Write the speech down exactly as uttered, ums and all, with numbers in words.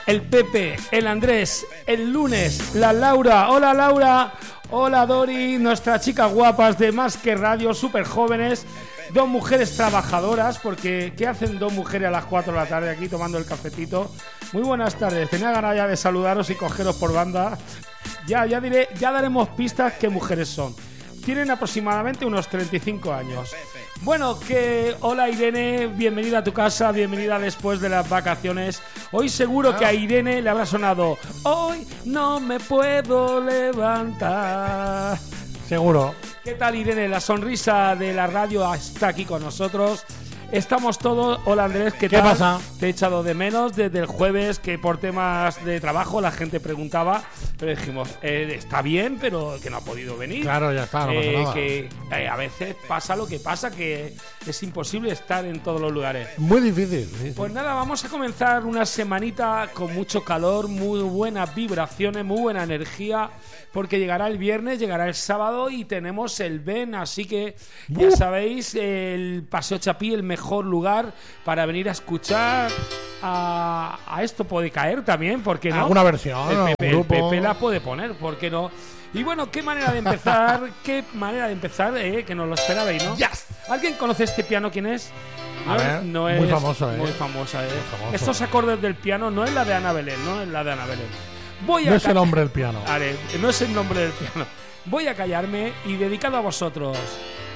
El Pepe, el Andrés, el Lunes, la Laura. Hola Laura, hola Dori, nuestras chicas guapas de Más que Radio, súper jóvenes. Dos mujeres trabajadoras, porque ¿qué hacen dos mujeres a las cuatro de la tarde aquí tomando el cafetito? Muy buenas tardes, tenía ganas ya de saludaros y cogeros por banda. Ya, ya diré, ya daremos pistas qué mujeres son. Tienen aproximadamente unos treinta y cinco años. Bueno, que hola Irene, bienvenida a tu casa, bienvenida después de las vacaciones. Hoy seguro que a Irene le habrá sonado "Hoy no me puedo levantar". Seguro. ¿Qué tal, Irene? La sonrisa de la radio está aquí con nosotros. Estamos todos. Hola Andrés, ¿qué, ¿Qué tal? pasa? Te he echado de menos desde el jueves, que por temas de trabajo la gente preguntaba, pero dijimos, eh, está bien, pero que no ha podido venir. Claro, ya está, no pasa eh, nada. Que eh, a veces pasa lo que pasa, que es imposible estar en todos los lugares. Muy difícil. Sí, sí. Pues nada, vamos a comenzar una semanita con mucho calor, muy buenas vibraciones, muy buena energía, porque llegará el viernes, llegará el sábado y tenemos el Ben, así que ya ¡Uh! sabéis, el Paseo Chapí, el mejor lugar para venir a escuchar a, a esto puede caer también, ¿por qué no? Alguna versión, el Pepe, el grupo. Pepe la puede poner, ¿por qué no? Y bueno, qué manera de empezar, qué manera de empezar, eh, que nos lo esperabais, ¿no? Yes. ¿Alguien conoce este piano? ¿Quién es? A No, ver, no muy es famoso, ¿eh? Muy famosa, ¿eh? Muy famoso. Estos acordes del piano no es la de Ana Belén, no es la de Ana Belén. Voy No a es el ca- hombre del piano. Vale, no es el nombre del piano. Voy a callarme y dedicado a vosotros.